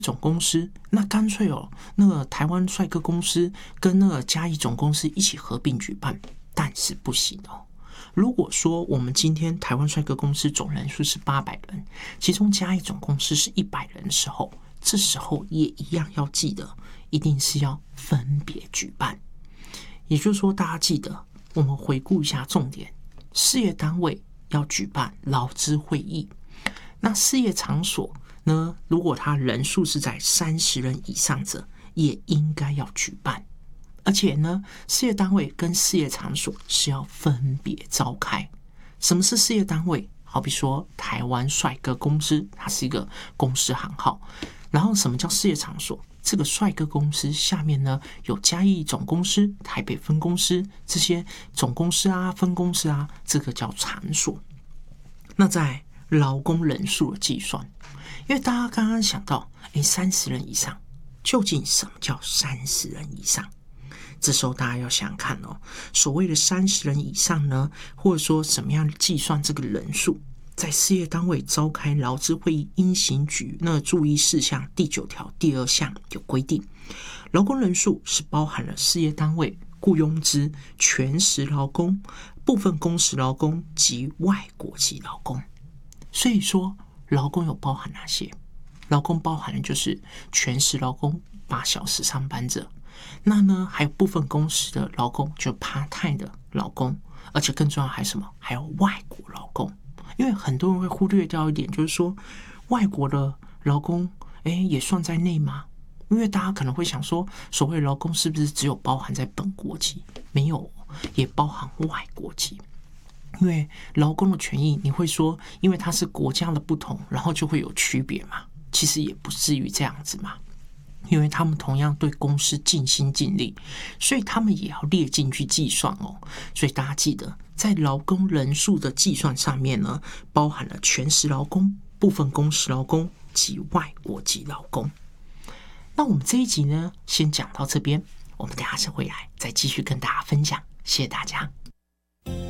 总公司，那干脆那个台湾帅哥公司跟那个嘉义总公司一起合并举办，但是不行哦。如果说我们今天台湾帅哥公司总人数是800人，其中嘉义总公司是100人的时候，这时候也一样要记得，一定是要分别举办。也就是说，大家记得，我们回顾一下重点：事业单位要举办劳资会议，那事业场所呢，如果他人数是在30人以上者，也应该要举办。而且呢，事业单位跟事业场所是要分别召开。什么是事业单位？好比说台湾帅哥公司，它是一个公司行号。然后什么叫事业场所？这个帅哥公司下面呢，有嘉义总公司、台北分公司，这些总公司啊、分公司啊，这个叫场所。那在劳工人数的计算，因为大家刚刚想到30人以上，究竟什么叫30人以上？这时候大家要想想看所谓的30人以上呢，或者说怎么样计算这个人数，在事业单位召开劳资会议应行注意事项第9条第2项有规定，劳工人数是包含了事业单位、雇佣之全时劳工、部分工时劳工及外国籍劳工。所以说劳工有包含哪些？劳工包含的就是全时劳工8小时上班者，那呢还有部分工时的劳工，就 part time 的劳工，而且更重要还有什么？还有外国劳工。因为很多人会忽略掉一点，就是说外国的劳工也算在内吗？因为大家可能会想说，所谓的劳工是不是只有包含在本国籍？没有，也包含外国籍。因为劳工的权益，你会说因为它是国家的不同，然后就会有区别嘛？其实也不至于这样子嘛，因为他们同样对公司尽心尽力，所以他们也要列进去计算所以大家记得，在劳工人数的计算上面呢，包含了全时劳工、部分工时劳工及外国籍劳工。那我们这一集呢，先讲到这边，我们等一下回来再继续跟大家分享，谢谢大家。